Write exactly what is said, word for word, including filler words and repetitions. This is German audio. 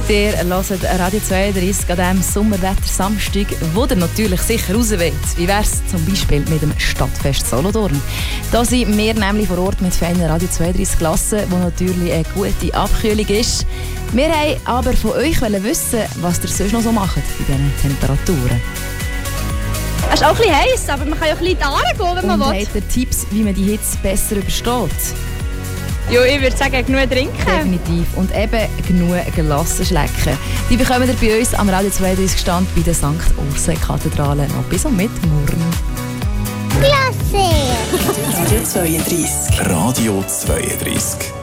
Ihr hört Radio zweiunddreissig an diesem Sommerwetter-Samstag, wo ihr natürlich sicher raus wollt. Wie wäre es zum Beispiel mit dem Stadtfest Solothurn? Da sind wir nämlich vor Ort mit feinen Radio zweiunddreissig Klassen, wo natürlich eine gute Abkühlung ist. Wir wollten aber von euch wissen, was ihr sonst noch so macht bei diesen Temperaturen. Es ist auch ein bisschen heiß, aber man kann ja ein bisschen in die Aare gehen, wenn man Und will. habt ihr Tipps, wie man die Hitze besser übersteht? Ja, ich würde sagen, genug trinken. Definitiv. Und eben genug gelassen schlecken. Die bekommen ihr bei uns am Radio zweiunddreissig Stand bei der Sankt Urse-Kathedrale noch bis um Mittwochen. Klasse! Radio zweiunddreissig. Radio zweiunddreissig.